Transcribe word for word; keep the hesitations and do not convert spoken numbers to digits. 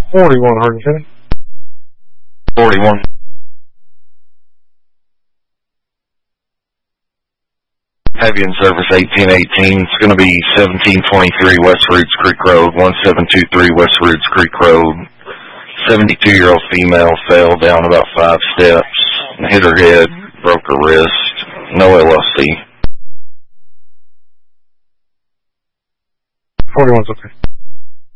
forty-one Hardin County. forty-one. Heavy in service eighteen eighteen. It's going to be seventeen twenty-three West Roots Creek Road, one seven two three West Roots Creek Road. seventy-two-year-old female fell down about five steps, hit her head, broke her wrist. No L L C. forty-one's okay.